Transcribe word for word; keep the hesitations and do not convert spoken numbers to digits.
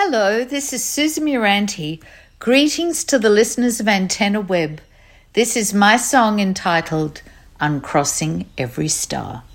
Hello, this is Susan Muranti. Greetings to the listeners of Antenna Web. This is my song entitled Uncrossing Every Star.